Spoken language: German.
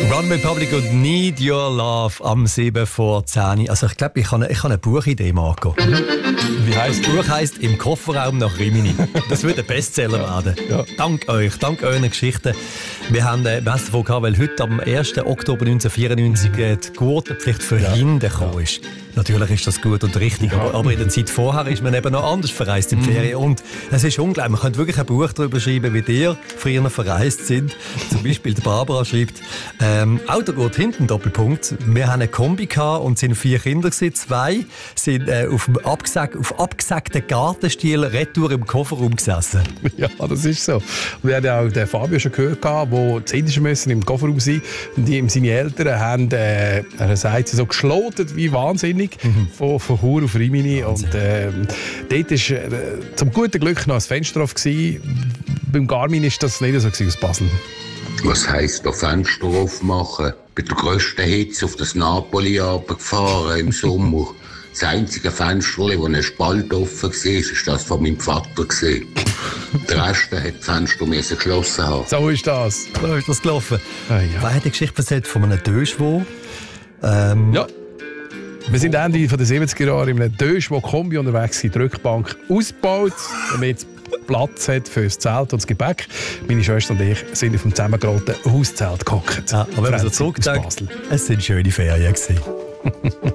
Run Republic und Need Your Love am 7 vor 10. Also ich glaube, ich habe eine Buchidee, Marco. Wie heisst das Buch? Heisst «Im Kofferraum nach Rimini». Das wird ein Bestseller werden. Ja. Dank euch, dank euren Geschichten. Wir haben es davon gehabt, weil heute am 1. Oktober 1994 die Geburtenpflicht für Kinder gekommen ist. Natürlich ist das gut und richtig, aber in der Zeit vorher ist man eben noch anders verreist in die Ferien. Und es ist unglaublich, man könnte wirklich ein Buch darüber schreiben, wie ihr früher verreist sind. Zum Beispiel die Barbara schreibt, Auto geht hinten, Doppelpunkt. Wir haben eine Kombi gehabt und sind 4 Kinder gewesen. 2 sind auf abgesägten Gartenstiel retour im Kofferraum gesessen. Ja, das ist so. Wir haben ja auch den Fabio schon gehört, der zu Indischen müssen im Kofferraum sein. Und seine Eltern haben, er sagt, so geschlotet wie wahnsinnig von Chur auf Rimini. Und dort war zum guten Glück noch ein Fenster auf. Beim Garmin war das nicht so aus Basel. Was heisst da Fenster aufmachen? Bei der grössten Hitze auf das Napoli runtergefahren im Sommer. Das einzige Fenster, wo ein Spalt offen war, ist das von meinem Vater. Der Rest hat das Fenster geschlossen haben. So ist das. So ist das gelaufen. Wer hat die Geschichte erzählt von einem Döschwo? Ja. Wir sind Ende der 70er Jahre in einem Döschwo-Kombi unterwegs, die Rückbank ausgebaut, damit es Platz hat für das Zelt und das Gepäck. Meine Schwester und ich sind auf dem zusammengerollten Hauszelt gehockt. Ja, aber wenn man so zurückdenkt, es waren schöne Ferien gewesen.